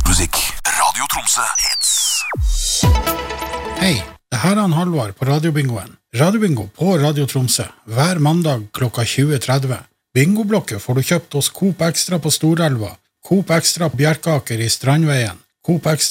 musikk. Radio Tromsø Hits. Hei, det her er Halvard på Radiobingoen. Radiobingo på Radio Tromsø, hver mandag klokka 20.30. Bingoblokket får du kjøpt hos Coop Extra på Storelva, Coop Extra på Bjerkaker i Strandveien, Coop Extra